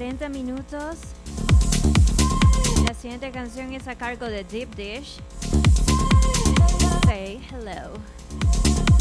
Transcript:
40 minutos. La siguiente canción es a cargo de Deep Dish.